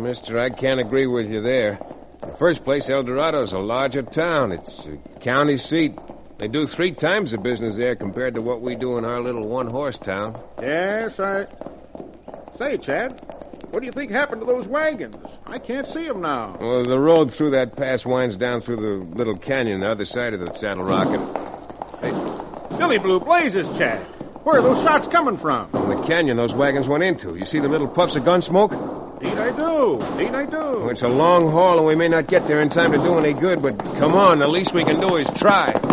mister, I can't agree with you there. In the first place, El Dorado's a larger town. It's a county seat. They do 3 times the business there compared to what we do in our little one-horse town. Yes, Say, Chad, what do you think happened to those wagons? I can't see them now. Well, the road through that pass winds down through the little canyon on the other side of the Saddle Rock. Hey, Billy Blue Blazes, Chad. Where are those shots coming from? From the canyon those wagons went into. You see the little puffs of gun smoke? Indeed I do. Well, it's a long haul, and we may not get there in time to do any good, but come on, the least we can do is try.